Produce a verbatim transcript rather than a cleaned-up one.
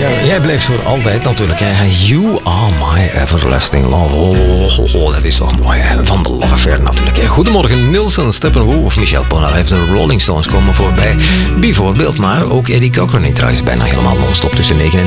uh, jij blijft voor altijd natuurlijk. Hè. You are my everlasting love. Oh, oh, oh, dat is toch mooi. Hè. Van de Love Affair natuurlijk. Hè. Goedemorgen, Nilsson, Steppenwolf of Michel Polnareff. De Rolling Stones komen voorbij. Bijvoorbeeld, maar ook Eddie Cochran. Ik draai ze bijna helemaal non-stop tussen negen en